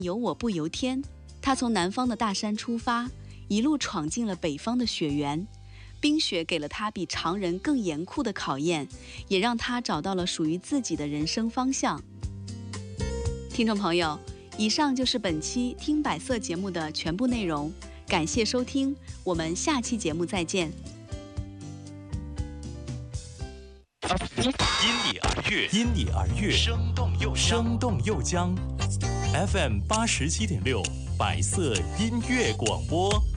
由我不由天。他从南方的大山出发，一路闯进了北方的雪原。冰雪给了他比常人更严酷的考验，也让他找到了属于自己的人生方向。听众朋友，以上就是本期听百色节目的全部内容，感谢收听，我们下期节目再见。 因你而悦，生动又将。FM 87.6，百色音乐广播。